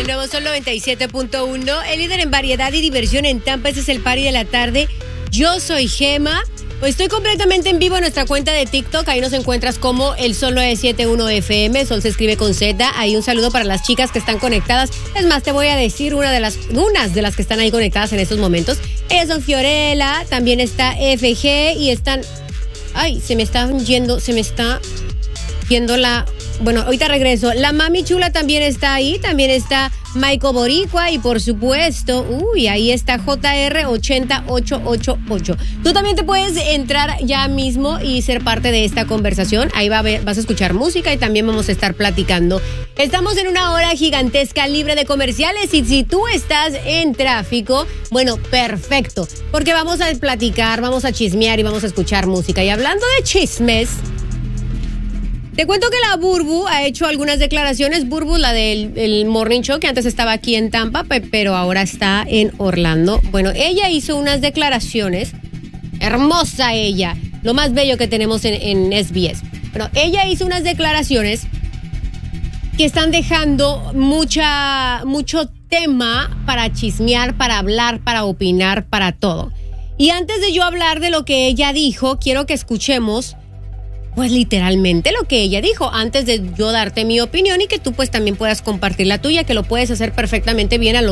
Nuevo Sol 97.1, el líder en variedad y diversión en Tampa. Este es el party de la tarde. Yo soy Gema. Estoy completamente en vivo en nuestra cuenta de TikTok. Ahí nos encuentras como el Sol 971 FM. Sol se escribe con Z. Ahí un saludo para las chicas que están conectadas. Es más, te voy a decir unas de las que están ahí conectadas en estos momentos. Ellas son Fiorella, también está FG y están... Ay, se me está yendo la... Bueno, ahorita regreso. La Mami Chula también está ahí. También está Maiko Boricua. Y por supuesto, ahí está JR80888. Tú también te puedes entrar ya mismo y ser parte de esta conversación. Ahí vas a escuchar música y también vamos a estar platicando. Estamos en una hora gigantesca libre de comerciales. Y si tú estás en tráfico, bueno, perfecto. Porque vamos a platicar, vamos a chismear y vamos a escuchar música. Y hablando de chismes... Te cuento que la Burbu ha hecho algunas declaraciones. Burbu, la del Morning Show, que antes estaba aquí en Tampa, pero ahora está en Orlando. Bueno, ella hizo unas declaraciones. Hermosa ella. Lo más bello que tenemos en SBS. Bueno, ella hizo unas declaraciones que están dejando mucho tema para chismear, para hablar, para opinar, para todo. Y antes de yo hablar de lo que ella dijo, quiero que escuchemos... Pues literalmente lo que ella dijo, antes de yo darte mi opinión y que tú pues también puedas compartir la tuya, que lo puedes hacer perfectamente bien al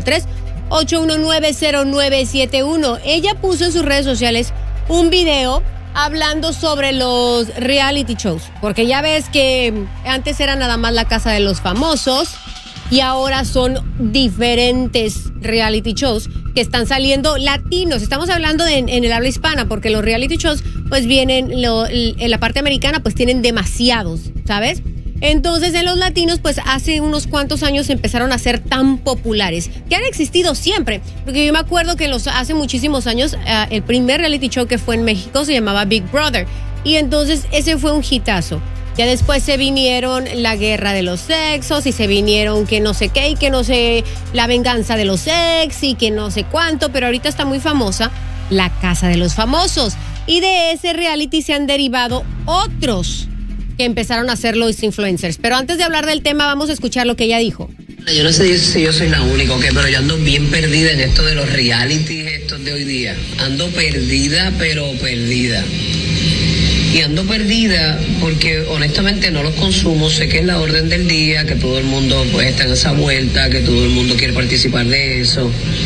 813-819-0971. Ella puso en sus redes sociales un video hablando sobre los reality shows, porque ya ves que antes era nada más La Casa de los Famosos y ahora son diferentes reality shows que están saliendo latinos. Estamos hablando en el habla hispana, porque los reality shows pues vienen en la parte americana, pues tienen demasiados, ¿sabes? Entonces en los latinos pues hace unos cuantos años empezaron a ser tan populares, que han existido siempre, porque yo me acuerdo que hace muchísimos años el primer reality show que fue en México se llamaba Big Brother, y entonces ese fue un hitazo. Ya después se vinieron la guerra de los sexos y se vinieron que no sé qué y que no sé, la venganza de los ex y que no sé cuánto, pero ahorita está muy famosa La Casa de los Famosos. Y de ese reality se han derivado otros que empezaron a ser los influencers. Pero antes de hablar del tema, vamos a escuchar lo que ella dijo. Yo no sé si yo soy la única, pero yo ando bien perdida en esto de los realities estos de hoy día. Ando perdida, pero perdida. Y ando perdida porque honestamente no los consumo, sé que es la orden del día, que todo el mundo pues está en esa vuelta, que todo el mundo quiere participar de eso.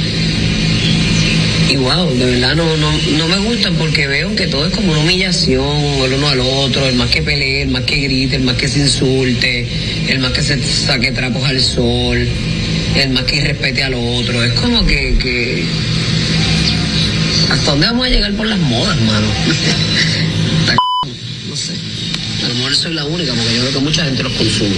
Y wow, de verdad no me gustan porque veo que todo es como una humillación el uno al otro, el más que pelee, el más que grite, el más que se insulte, el más que se saque trapos al sol, el más que irrespete al otro. Es como que ¿hasta dónde vamos a llegar por las modas, mano? No sé, a lo mejor soy la única porque yo veo que mucha gente los consume.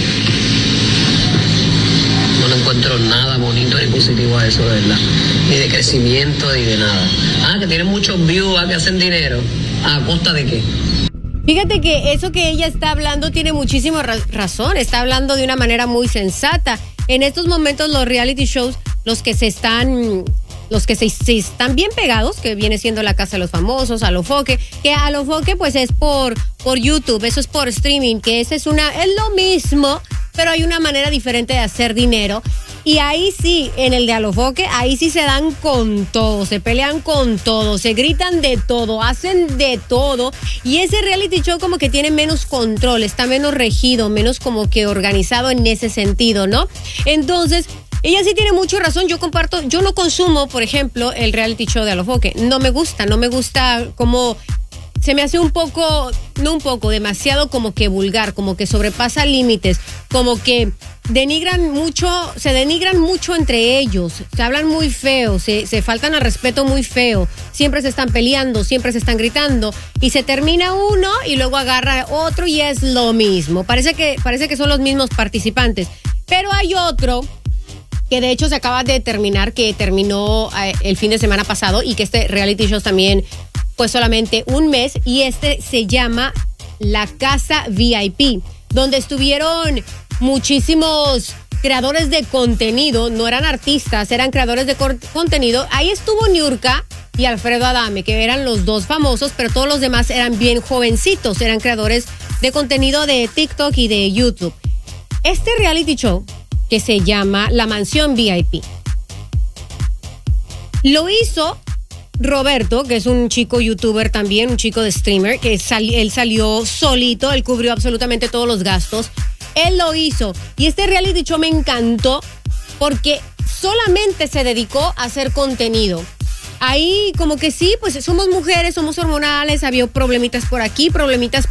No le encuentro nada bonito ni positivo a eso, de verdad, ni de crecimiento ni de nada. Que tienen muchos views, que hacen dinero, ¿a costa de qué? Fíjate que eso que ella está hablando tiene muchísima razón, está hablando de una manera muy sensata. En estos momentos los reality shows, los que se están bien pegados, que viene siendo La Casa de los Famosos, Alofoque, que Alofoque pues es por YouTube, eso es por streaming, que es lo mismo, pero hay una manera diferente de hacer dinero. Y ahí sí, en el de Alofoque, ahí sí se dan con todo, se pelean con todo, se gritan de todo, hacen de todo. Y ese reality show como que tiene menos control, está menos regido, menos como que organizado en ese sentido, ¿no? Entonces... ella sí tiene mucha razón, yo no consumo, por ejemplo, el reality show de Alofoque. No me gusta como... Se me hace demasiado como que vulgar, como que sobrepasa límites, como que se denigran mucho entre ellos, se hablan muy feo, se faltan al respeto muy feo, siempre se están peleando, siempre se están gritando, y se termina uno y luego agarra otro y es lo mismo. Parece que son los mismos participantes, pero hay otro... que de hecho se acaba de terminar, que terminó el fin de semana pasado, y que este reality show también fue solamente un mes, y este se llama La Casa VIP, donde estuvieron muchísimos creadores de contenido, no eran artistas, eran creadores de contenido. Ahí estuvo Niurka y Alfredo Adame, que eran los dos famosos, pero todos los demás eran bien jovencitos, eran creadores de contenido de TikTok y de YouTube. Este reality show que se llama La Mansión VIP. Lo hizo Roberto, que es un chico youtuber también, un chico de streamer, que él salió solito, él cubrió absolutamente todos los gastos. Él lo hizo. Y este reality show me encantó porque solamente se dedicó a hacer contenido. Ahí como que sí, pues somos mujeres, somos hormonales, había problemitas por aquí, problemitas